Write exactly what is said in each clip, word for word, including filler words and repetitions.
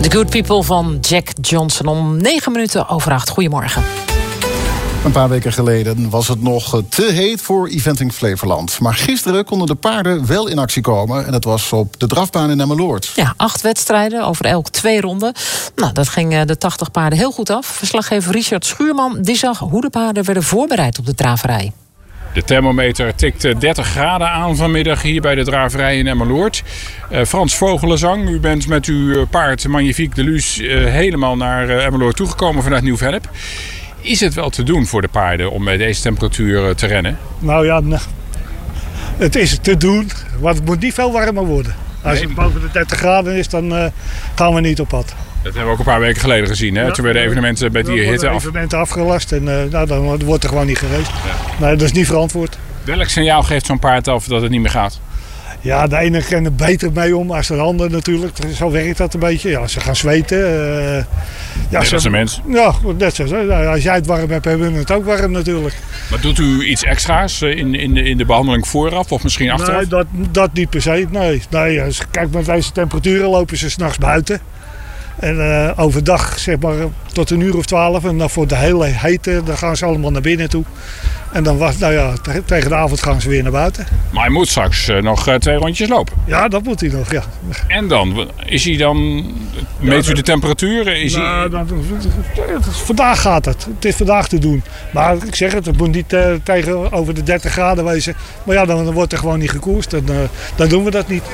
The Good People van Jack Johnson om negen minuten over acht. Goedemorgen. Een paar weken geleden was het nog te heet voor Eventing Flevoland. Maar gisteren konden de paarden wel in actie komen. En dat was op de drafbaan in Emmeloord. Ja, acht wedstrijden over elk twee ronden. Nou, dat ging de tachtig paarden heel goed af. Verslaggever Richard Schuurman die zag hoe de paarden werden voorbereid op de draverij. De thermometer tikte dertig graden aan vanmiddag hier bij de draverij in Emmeloord. Uh, Frans Vogelenzang, u bent met uw paard Magnifique de Luz uh, helemaal naar uh, Emmeloord toegekomen vanuit Nieuw-Vennep. Is het wel te doen voor de paarden om bij deze temperatuur te rennen? Nou ja, nou, het is te doen, maar het moet niet veel warmer worden. Als het boven de dertig graden is, dan uh, gaan we niet op pad. Dat hebben we ook een paar weken geleden gezien. Hè? Ja, Toen werden evenementen met die hitte af. evenementen afgelast en uh, nou, dan wordt er gewoon niet gereisd. Ja. Nee, dat is niet verantwoord. Welk signaal geeft zo'n paard af dat het niet meer gaat? Ja, de ene kan er beter mee om als de ander natuurlijk. Zo werkt dat een beetje. Ja, ze gaan zweten. Uh, ja, net als een mens. Ja, net zo. Als jij het warm hebt, hebben we het ook warm natuurlijk. Maar doet u iets extra's in, in, de, in de behandeling vooraf of misschien achteraf? Nee, dat, dat niet per se. Nee, nee, kijk, met deze temperaturen lopen ze 's nachts buiten. En uh, overdag zeg maar tot een uur of twaalf. En dan voor de hele hete, dan gaan ze allemaal naar binnen toe. En dan was, nou ja, tegen de avond gaan ze weer naar buiten. Maar hij moet straks uh, nog uh, twee rondjes lopen. Ja, dat moet hij nog, ja. En dan? Is hij dan... Meet ja, u de temperatuur? Is nou, hij... dan, vandaag gaat het. Het is vandaag te doen. Maar ik zeg het, het moet niet uh, tegen over de dertig graden wezen. Maar ja, dan, dan wordt er gewoon niet gekoerst. En uh, dan doen we dat niet.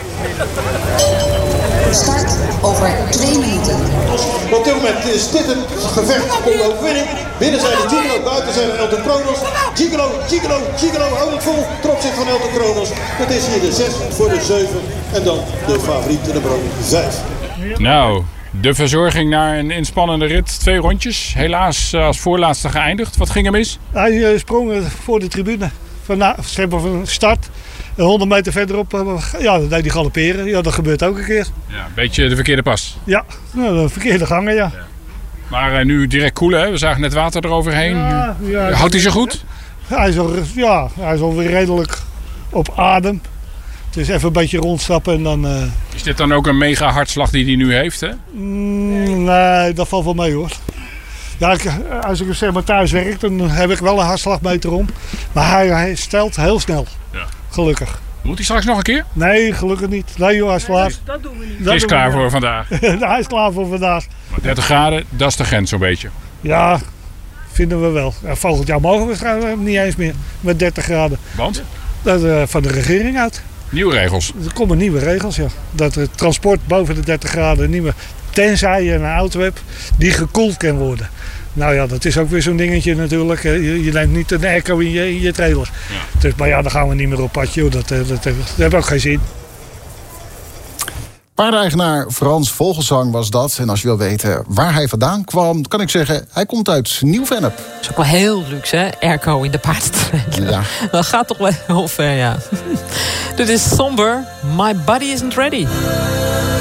Start over twee minuten. Op dit moment is dit een gevecht om de overwinning. Binnen zijn de Gigolo, buiten zijn de Elton Kronos. Gigolo, Gigolo, Gigolo, houdt het vol. Ten opzichte van Elton Kronos. Het is hier de zes voor de zeven. En dan de favoriet, de nummer vijf. Nou, de verzorging naar een inspannende rit. Twee rondjes. Helaas als voorlaatste geëindigd. Wat ging er mis? Hij sprong voor de tribune. Van, van start. honderd meter verderop, ja, dan deed hij galopperen. Ja, dat gebeurt ook een keer. Ja, een beetje de verkeerde pas. Ja, de verkeerde gangen, ja. ja. Maar uh, nu direct koelen, hè? We zagen net water eroverheen. Ja, ja, Houdt hij zo goed? Ja, hij is al, ja, hij is alweer redelijk op adem. Het is even een beetje rondstappen en dan... Uh... Is dit dan ook een mega hartslag die hij nu heeft, hè? Mm, nee, dat valt wel mee, hoor. Ja, als ik zeg maar thuis werk, dan heb ik wel een hartslagmeter om. Maar hij, hij stelt heel snel. Ja. Gelukkig. Moet hij straks nog een keer? Nee, gelukkig niet. Nee joh, hij is klaar. Nee, dat doen we niet. Hij is klaar voor vandaag. Hij is klaar voor vandaag. Maar dertig graden, dat is de grens zo'n beetje. Ja, vinden we wel. Ja, volgend jaar mogen we trouwens niet eens meer met dertig graden. Want? Dat uh, van de regering uit. Nieuwe regels? Er komen nieuwe regels, ja. Dat het transport boven de dertig graden niet meer... Tenzij je een auto hebt die gekoeld kan worden. Nou ja, dat is ook weer zo'n dingetje natuurlijk. Je, je neemt niet een airco in je, in je trailer. Ja. Dus, maar ja, dan gaan we niet meer op pad. Joh. Dat, dat, dat, dat heeft ook geen zin. Paardeneigenaar Frans Vogelenzang was dat. En als je wil weten waar hij vandaan kwam, kan ik zeggen, hij komt uit Nieuw-Vennep. Dat is ook wel heel luxe, hè? Airco in de paardentrailer. Ja. Dat gaat toch wel heel ver, ja. Dit is Somber. My Body Isn't Ready.